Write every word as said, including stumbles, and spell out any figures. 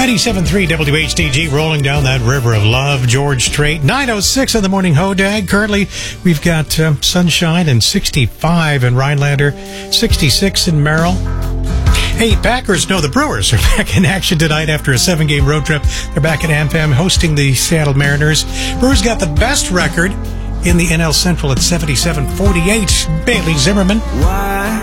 ninety-seven point three W H D G, rolling down that river of love. George Strait, nine oh six in the morning, Hodag. Currently, we've got uh, sunshine and sixty-five in Rhinelander, sixty-six in Merrill. Hey, Packers, no, the Brewers are back in action tonight after a seven-game road trip. They're back at AmFam hosting the Seattle Mariners. Brewers got the best record in the N L Central at seventy-seven forty-eight. Bailey Zimmerman. Why?